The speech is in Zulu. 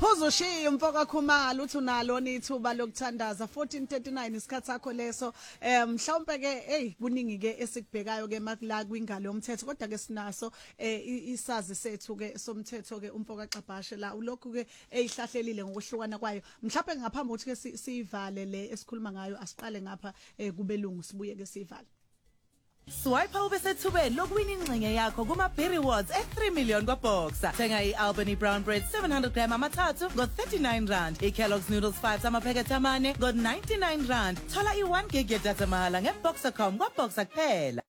Phuzushiya umfoka Khumalo uthi unalo nithuba lokuthandaza 1439 isikhathi sakho leso mhlawumbe ke kuningi ke esikubhekayo ke makula kwingalo yomthetho kodwa ke sinaso isazi sethu ke somthetho ke umfoka Xabhashe la ulokhu ke eyihlahlelile ngokuhlukana kwayo mhlawumbe ngaphambi ukuthi ke sivale le esikhuluma ngayo asiqale ngapha kubelungu sibuye ke sivale. Swipe ube sethubeni lokuwina ingxenye yakho kuma Beer Rewards e3 million kwaBoxer. Thenga iAlbany Brown Bread 700 gram amathathu ngo39 rand. iKellogg's Noodles 5 amaphakethe amane ngo99 rand. Thola i1 gig yedatha mahala ngeBoxer.com kwaBoxer kuphela.